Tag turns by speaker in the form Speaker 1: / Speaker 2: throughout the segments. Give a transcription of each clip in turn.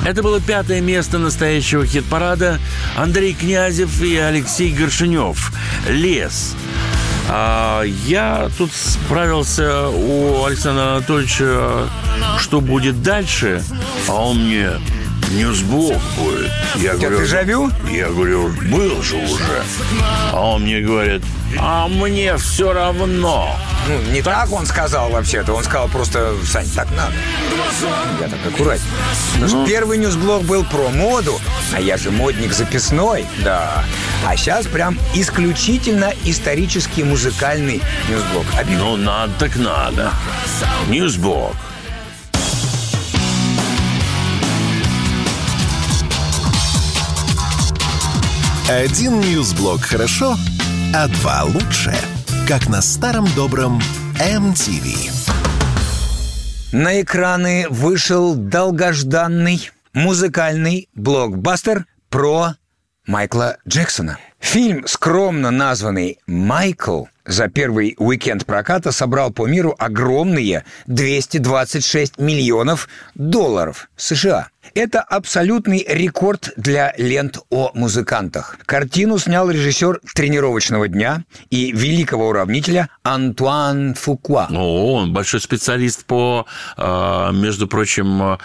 Speaker 1: Это было 5-е место настоящего хит-парада. Андрей Князев и Алексей Горшенев. «Лес». Я тут справился у Александра Анатольевича, что будет дальше, а он мне: «Ньюсблок будет». Я говорю:
Speaker 2: дежавю?
Speaker 1: Я говорю: был же уже. А он мне говорит: а мне все равно.
Speaker 2: Ну, не так он сказал вообще-то. Он сказал просто: Сань, так надо. Я так аккуратнее. Потому что первый ньюсблок был про моду, а я же модник записной. Да. А сейчас прям исключительно исторический музыкальный ньюсблок.
Speaker 1: Ну, надо так надо. Ньюсблок.
Speaker 3: Один ньюсблок хорошо, а 2 лучше. Как на старом добром MTV.
Speaker 2: На экраны вышел долгожданный музыкальный блокбастер про Майкла Джексона. Фильм, скромно названный «Майкл», за первый уикенд проката собрал по миру огромные $226 миллионов США. Это абсолютный рекорд для лент о музыкантах. Картину снял режиссер «Тренировочного дня» и великого уравнителя Антуан Фукуа.
Speaker 1: Он большой специалист по, между прочим,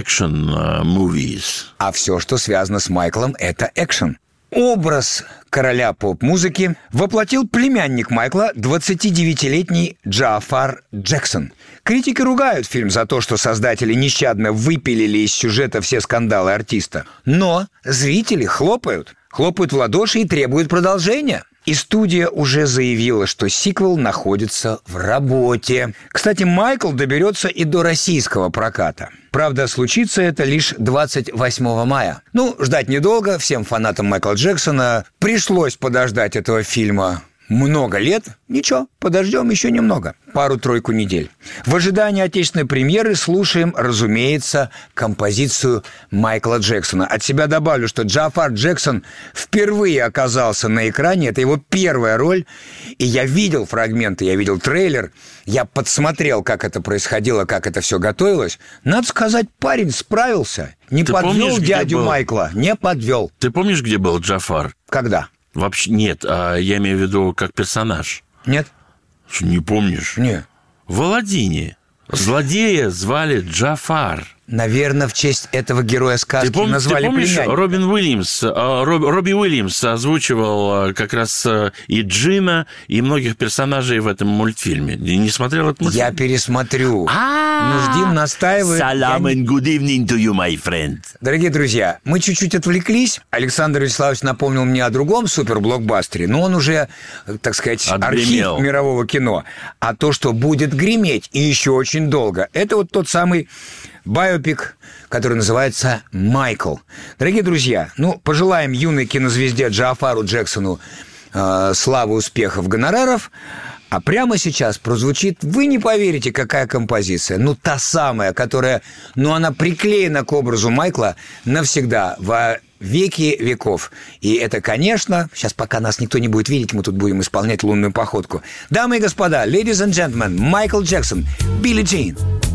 Speaker 1: экшн-мувис.
Speaker 2: А все, что связано с Майклом, это экшен. Образ короля поп-музыки воплотил племянник Майкла, 29-летний Джафар Джексон. Критики ругают фильм за то, что создатели нещадно выпилили из сюжета все скандалы артиста. Но зрители хлопают в ладоши и требуют продолжения. И студия уже заявила, что сиквел находится в работе. Кстати, Майкл доберется и до российского проката. Правда, случится это лишь 28 мая. Ждать недолго. Всем фанатам Майкла Джексона пришлось подождать этого фильма много лет. Ничего, подождем еще немного. 2-3 недель. В ожидании отечественной премьеры слушаем, разумеется, композицию Майкла Джексона. От себя добавлю, что Джафар Джексон впервые оказался на экране. Это его первая роль. И я видел фрагменты, я видел трейлер. Я подсмотрел, как это происходило, как это все готовилось. Надо сказать, парень справился. Не подвел дядю Майкла. Не подвел.
Speaker 1: Ты помнишь, где был Джафар?
Speaker 2: Когда?
Speaker 1: Вообще нет, я имею в виду как персонаж.
Speaker 2: Нет.
Speaker 1: Не помнишь?
Speaker 2: Нет.
Speaker 1: В Аладдине злодея звали Джафар.
Speaker 2: Наверное, в честь этого героя сказки назвали племянника.
Speaker 1: Робби Уильямс озвучивал как раз и Джина, и многих персонажей в этом мультфильме. Не смотрел этот мультфильм?
Speaker 2: Я пересмотрю. Нуждин настаивает.
Speaker 1: Salam and good evening to you, my friend.
Speaker 2: Дорогие друзья, мы чуть-чуть отвлеклись. Александр Вячеславович напомнил мне о другом суперблокбастере, но он уже, так сказать, архив мирового кино. А то, что будет греметь и еще очень долго, это вот тот самый байопик, который называется «Майкл». Дорогие друзья, пожелаем юной кинозвезде Джафару Джексону славы, успехов, гонораров. А прямо сейчас прозвучит, вы не поверите, какая композиция. Та самая, которая, она приклеена к образу Майкла навсегда, во веки веков. И это, конечно, сейчас пока нас никто не будет видеть, мы тут будем исполнять лунную походку. Дамы и господа, ladies and gentlemen, Майкл Джексон, Билли Джин.